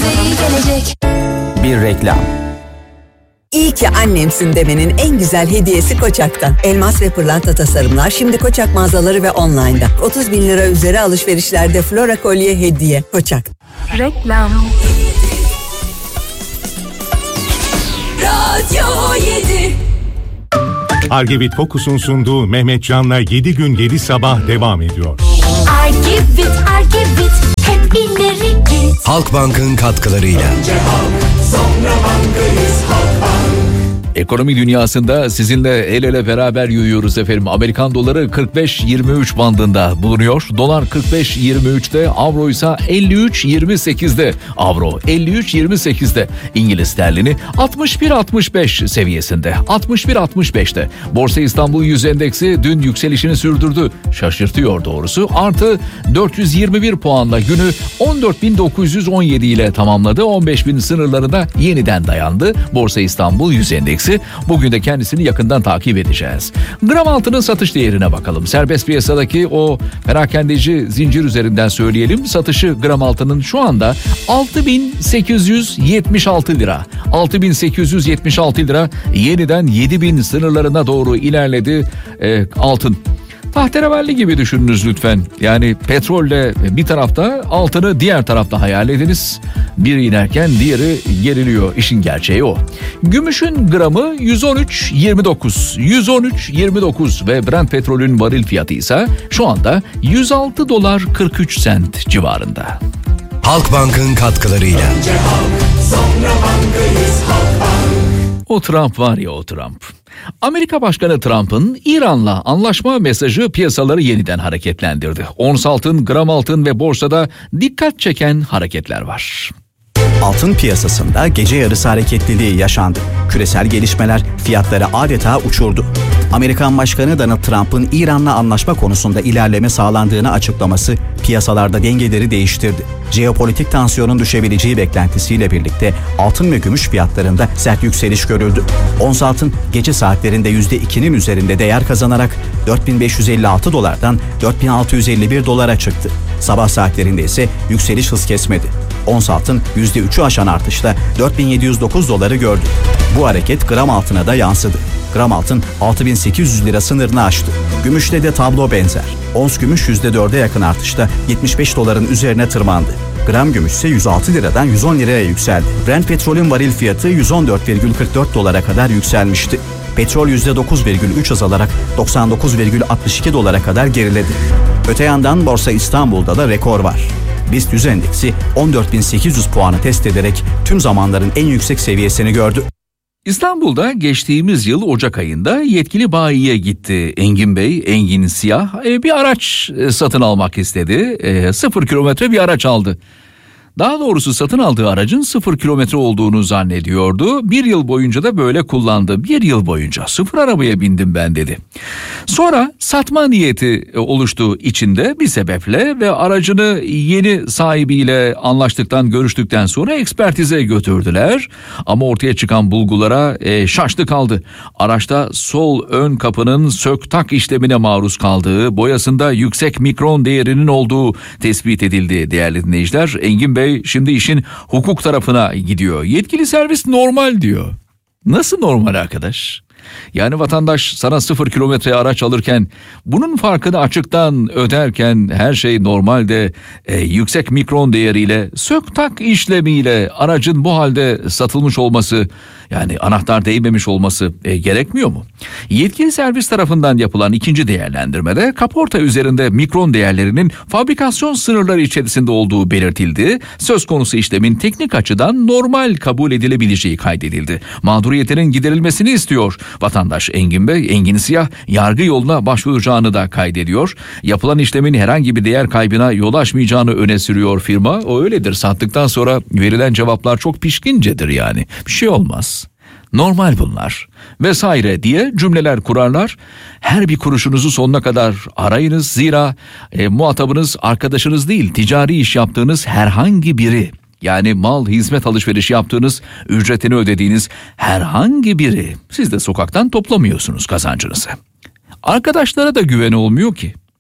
bize iyi gelecek. Bir reklam. İyi ki annemsin demenin en güzel hediyesi Koçak'tan. Elmas ve pırlanta tasarımlar şimdi Koçak mağazaları ve online'da. 30 bin lira üzeri alışverişlerde Flora kolye hediye. Koçak. Reklam. Radyo 7. Argevit Focus'un sunduğu Mehmet Can'la 7 gün 7 sabah devam ediyor. Argevit, hep ileri git. Halkbank'ın katkılarıyla. Önce halk, sonra bankayız Halkbank. Ekonomi dünyasında sizinle el ele beraber yürüyoruz efendim. Amerikan doları 45-23 bandında bulunuyor. Dolar 45-23'te, avro ise 53-28'de. Avro 53-28'de. İngiliz sterlini 61-65 seviyesinde. 61-65'te. Borsa İstanbul 100 endeksi dün yükselişini sürdürdü. Şaşırtıyor doğrusu. Artı 421 puanla günü 14.917 ile tamamladı. 15.000 sınırlarına yeniden dayandı. Borsa İstanbul 100 endeksi. Bugün de kendisini yakından takip edeceğiz. Gram altının satış değerine bakalım. Serbest piyasadaki o perakendeci zincir üzerinden söyleyelim. Satışı gram altının şu anda 6.876 lira. 6.876 lira, yeniden 7.000 sınırlarına doğru ilerledi altın. Tahterevalli gibi düşününüz lütfen. Yani petrolle bir tarafta, altını diğer tarafta hayal ediniz. Biri inerken diğeri geriliyor. İşin gerçeği o. Gümüşün gramı 113.29. 113.29 ve Brent petrolün varil fiyatı ise şu anda 106 dolar 43 sent civarında. Halkbank'ın katkılarıyla. Önce halk, sonra bankayız Halkbank. O Trump var ya, o Trump. Amerika Başkanı Trump'ın İran'la anlaşma mesajı piyasaları yeniden hareketlendirdi. Ons altın, gram altın ve borsada dikkat çeken hareketler var. Altın piyasasında gece yarısı hareketliliği yaşandı. Küresel gelişmeler fiyatları adeta uçurdu. Amerikan Başkanı Donald Trump'ın İran'la anlaşma konusunda ilerleme sağlandığını açıklaması piyasalarda dengeleri değiştirdi. Jeopolitik tansiyonun düşebileceği beklentisiyle birlikte altın ve gümüş fiyatlarında sert yükseliş görüldü. Ons altın gece saatlerinde %2'nin üzerinde değer kazanarak 4.556 dolardan 4.651 dolara çıktı. Sabah saatlerinde ise yükseliş hız kesmedi. Ons altın %3'ü aşan artışla 4.709 doları gördü. Bu hareket gram altına da yansıdı. Gram altın 6.800 lira sınırını aştı. Gümüşte de tablo benzer. Ons gümüş %4'e yakın artışla 75 doların üzerine tırmandı. Gram gümüş ise 106 liradan 110 liraya yükseldi. Brent petrolün varil fiyatı 114,44 dolara kadar yükselmişti. Petrol %9,3 azalarak 99,62 dolara kadar geriledi. Öte yandan Borsa İstanbul'da da rekor var. BIST 100 endeksi 14.800 puanı test ederek tüm zamanların en yüksek seviyesini gördü. İstanbul'da geçtiğimiz yıl Ocak ayında yetkili bayiye gitti Engin Bey, Engin Siyah. Bir araç satın almak istedi. 0 kilometre bir araç aldı. Daha doğrusu satın aldığı aracın 0 kilometre olduğunu zannediyordu. 1 yıl boyunca da böyle kullandı. 1 yıl boyunca 0 arabaya bindim ben dedi. Sonra satma niyeti oluştu içinde bir sebeple ve aracını yeni sahibiyle görüştükten sonra ekspertize götürdüler. Ama ortaya çıkan bulgulara şaştı kaldı. Araçta sol ön kapının sök tak işlemine maruz kaldığı, boyasında yüksek mikron değerinin olduğu tespit edildi değerli dinleyiciler. Engin Bey şimdi işin hukuk tarafına gidiyor. Yetkili servis normal diyor. Nasıl normal arkadaş? Yani vatandaş sana 0 kilometre araç alırken bunun farkını açıktan öderken her şey normalde yüksek mikron değeriyle sök tak işlemiyle aracın bu halde satılmış olması, yani anahtar değmemiş olması gerekmiyor mu? Yetkili servis tarafından yapılan ikinci değerlendirmede kaporta üzerinde mikron değerlerinin fabrikasyon sınırları içerisinde olduğu belirtildi. Söz konusu işlemin teknik açıdan normal kabul edilebileceği kaydedildi. Mağduriyetinin giderilmesini istiyor vatandaş Engin Bey. Engin Siyah yargı yoluna başvuracağını da kaydediyor. Yapılan işlemin herhangi bir değer kaybına yol açmayacağını öne sürüyor firma. O öyledir, sattıktan sonra verilen cevaplar çok pişkincedir yani. Bir şey olmaz. Normal bunlar vesaire diye cümleler kurarlar. Her bir kuruşunuzu sonuna kadar arayınız. Zira muhatabınız arkadaşınız değil, ticari iş yaptığınız herhangi biri. Yani mal, hizmet alışverişi yaptığınız, ücretini ödediğiniz herhangi biri. Siz de sokaktan toplamıyorsunuz kazancınızı. Arkadaşlara da güven olmuyor ki.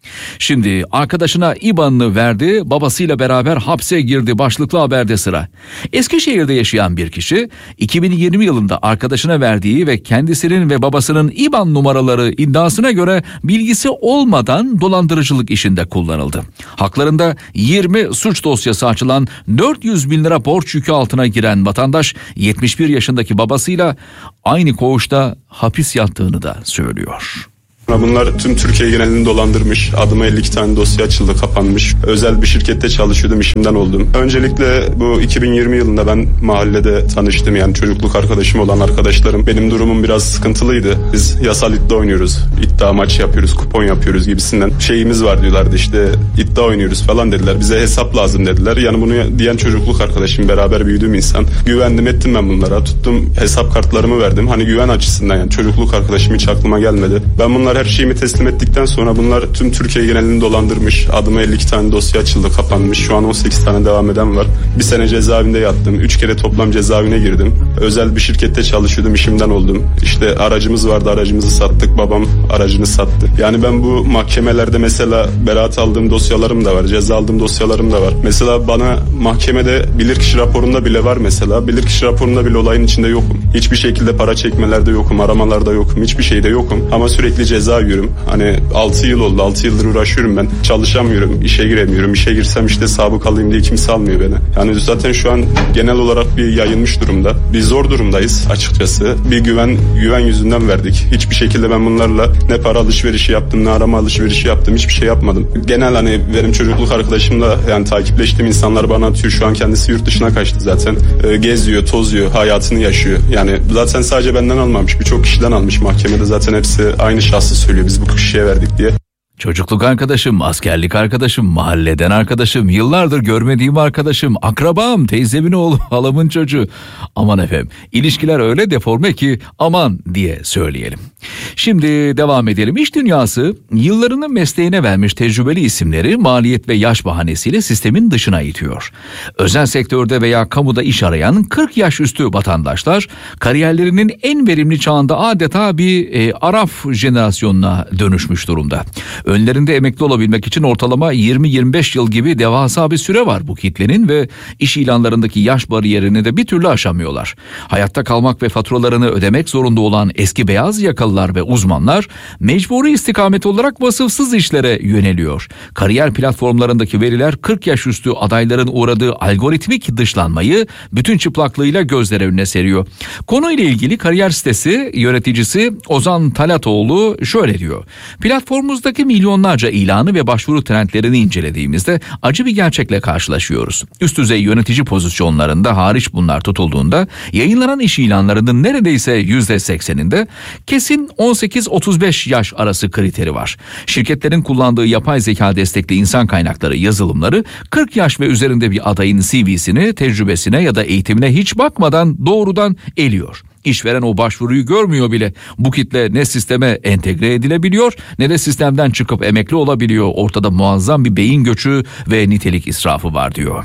Şimdi arkadaşına IBAN'ını verdi, babasıyla beraber hapse girdi başlıklı haberde sıra. Eskişehir'de yaşayan bir kişi 2020 yılında arkadaşına verdiği ve kendisinin ve babasının IBAN numaraları iddiasına göre bilgisi olmadan dolandırıcılık işinde kullanıldı. Haklarında 20 suç dosyası açılan 400 bin lira borç yükü altına giren vatandaş 71 yaşındaki babasıyla aynı koğuşta hapis yattığını da söylüyor. Bunlar tüm Türkiye genelini dolandırmış. Adıma 52 tane dosya açıldı, kapanmış. Özel bir şirkette çalışıyordum, işimden oldum. Öncelikle bu 2020 yılında ben mahallede tanıştım. Yani çocukluk arkadaşım olan arkadaşlarım. Benim durumum biraz sıkıntılıydı. Biz yasal iddia oynuyoruz. İddia maçı yapıyoruz, kupon yapıyoruz gibisinden. Şeyimiz var diyorlardı, işte iddia oynuyoruz falan dediler. Bize hesap lazım dediler. Yani bunu diyen çocukluk arkadaşım, beraber büyüdüğüm insan. Güvendim ettim ben bunlara. Tuttum hesap kartlarımı verdim. Hani güven açısından, yani çocukluk arkadaşım hiç aklıma gelmedi. Ben bunlar her şeyimi teslim ettikten sonra bunlar tüm Türkiye genelini dolandırmış. Adıma 52 tane dosya açıldı, kapanmış. Şu an 18 tane devam eden var. Bir sene cezaevinde yattım. 3 kere toplam cezaevine girdim. Özel bir şirkette çalışıyordum, işimden oldum. İşte aracımız vardı, aracımızı sattık. Babam aracını sattı. Yani ben bu mahkemelerde mesela beraat aldığım dosyalarım da var. Ceza aldığım dosyalarım da var. Mesela bana mahkemede bilirkişi raporunda bile var mesela. Bilirkişi raporunda bile olayın içinde yokum. Hiçbir şekilde para çekmelerde yokum, aramalarda yokum. Hiçbir şeyde yokum. Ama sürekli ceza yiyorum. Hani 6 yıl oldu. 6 yıldır uğraşıyorum ben. Çalışamıyorum. İşe giremiyorum. İşe girsem işte sabıkalıyım diye kimse almıyor beni. Yani zaten şu an genel olarak bir yayılmış durumda. Bir zor durumdayız açıkçası. Bir güven yüzünden verdik. Hiçbir şekilde ben bunlarla ne para alışverişi yaptım, ne arama alışverişi yaptım. Hiçbir şey yapmadım. Genel hani benim çocukluk arkadaşımla yani takipleştiğim insanlar bana atıyor. Şu an kendisi yurt dışına kaçtı zaten. Geziyor, tozuyor, hayatını yaşıyor. Yani zaten sadece benden almamış. Birçok kişiden almış. Mahkemede zaten hepsi aynı şahsı söylüyor. Biz bu kişiye verdik diye. Çocukluk arkadaşım, askerlik arkadaşım, mahalleden arkadaşım, yıllardır görmediğim arkadaşım, akrabam, teyzemin oğlu, halamın çocuğu. Aman efendim, ilişkiler öyle deforme ki aman diye söyleyelim. Şimdi devam edelim. İş dünyası yıllarını mesleğine vermiş tecrübeli isimleri maliyet ve yaş bahanesiyle sistemin dışına itiyor. Özel sektörde veya kamuda iş arayan 40 yaş üstü vatandaşlar kariyerlerinin en verimli çağında adeta bir Araf jenerasyonuna dönüşmüş durumda. Önlerinde emekli olabilmek için ortalama 20-25 yıl gibi devasa bir süre var bu kitlenin ve iş ilanlarındaki yaş bariyerini de bir türlü aşamıyorlar. Hayatta kalmak ve faturalarını ödemek zorunda olan eski beyaz yakalılar ve uzmanlar mecburi istikamet olarak vasıfsız işlere yöneliyor. Kariyer platformlarındaki veriler 40 yaş üstü adayların uğradığı algoritmik dışlanmayı bütün çıplaklığıyla gözler önüne seriyor. Konuyla ilgili kariyer sitesi yöneticisi Ozan Talatoğlu şöyle diyor. Platformumuzdaki milyonlarca ilanı ve başvuru trendlerini incelediğimizde acı bir gerçekle karşılaşıyoruz. Üst düzey yönetici pozisyonlarında hariç bunlar tutulduğunda yayınlanan iş ilanlarının neredeyse %80'inde kesin 18-35 yaş arası kriteri var. Şirketlerin kullandığı yapay zeka destekli insan kaynakları yazılımları 40 yaş ve üzerinde bir adayın CV'sine, tecrübesine ya da eğitimine hiç bakmadan doğrudan eliyor. İşveren o başvuruyu görmüyor bile. Bu kitle ne sisteme entegre edilebiliyor ne de sistemden çıkıp emekli olabiliyor. Ortada muazzam bir beyin göçü ve nitelik israfı var diyor.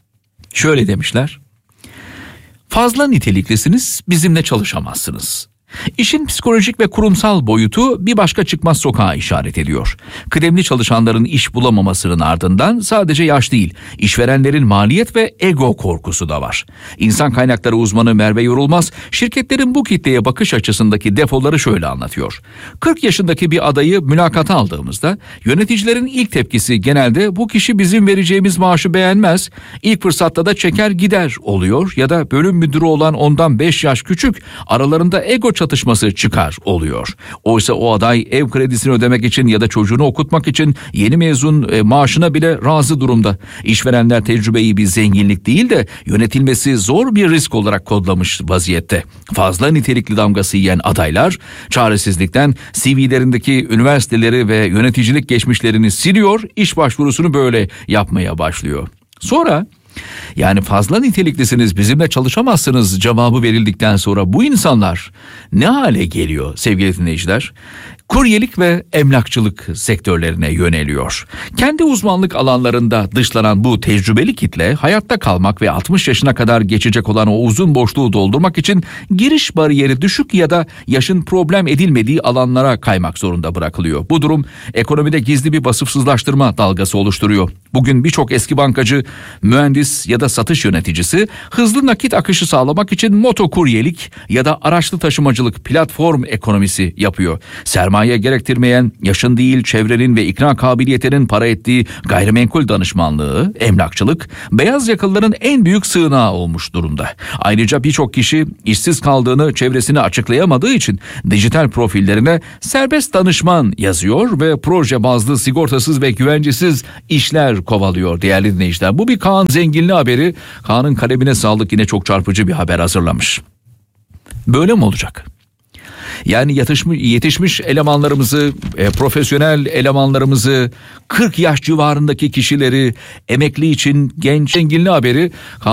Şöyle demişler. Fazla niteliklisiniz, bizimle çalışamazsınız. İşin psikolojik ve kurumsal boyutu bir başka çıkmaz sokağa işaret ediyor. Kıdemli çalışanların iş bulamamasının ardından sadece yaş değil, işverenlerin maliyet ve ego korkusu da var. İnsan kaynakları uzmanı Merve Yorulmaz, şirketlerin bu kitleye bakış açısındaki defoları şöyle anlatıyor. 40 yaşındaki bir adayı mülakata aldığımızda yöneticilerin ilk tepkisi genelde bu kişi bizim vereceğimiz maaşı beğenmez, ilk fırsatta da çeker gider oluyor ya da bölüm müdürü olan ondan 5 yaş küçük, aralarında ego çatışması çıkar oluyor. Oysa o aday ev kredisini ödemek için ya da çocuğunu okutmak için yeni mezun maaşına bile razı durumda. İşverenler tecrübeyi bir zenginlik değil de yönetilmesi zor bir risk olarak kodlamış vaziyette. Fazla nitelikli damgası yiyen adaylar çaresizlikten CV'lerindeki üniversiteleri ve yöneticilik geçmişlerini siliyor, iş başvurusunu böyle yapmaya başlıyor. Sonra yani fazla niteliklisiniz, bizimle çalışamazsınız cevabı verildikten sonra bu insanlar ne hale geliyor sevgili dinleyiciler? Kuryelik ve emlakçılık sektörlerine yöneliyor. Kendi uzmanlık alanlarında dışlanan bu tecrübeli kitle hayatta kalmak ve 60 yaşına kadar geçecek olan o uzun boşluğu doldurmak için giriş bariyeri düşük ya da yaşın problem edilmediği alanlara kaymak zorunda bırakılıyor. Bu durum ekonomide gizli bir vasıfsızlaştırma dalgası oluşturuyor. Bugün birçok eski bankacı, mühendis ya da satış yöneticisi hızlı nakit akışı sağlamak için motokuryelik ya da araçlı taşımacılık platform ekonomisi yapıyor. Sermaye gerektirmeyen, yaşın değil çevrenin ve ikna kabiliyetinin para ettiği gayrimenkul danışmanlığı, emlakçılık, beyaz yakalıların en büyük sığınağı olmuş durumda. Ayrıca birçok kişi işsiz kaldığını çevresine açıklayamadığı için dijital profillerine serbest danışman yazıyor ve proje bazlı sigortasız ve güvencesiz işler kovalıyor değerli dinleyiciler. Bu bir Kaan Zenginli haberi. Kaan'ın kalemine sağlık, yine çok çarpıcı bir haber hazırlamış. Böyle mi olacak? Yani yetişmiş elemanlarımızı, profesyonel elemanlarımızı, 40 yaş civarındaki kişileri, emekli için genç zenginli haberi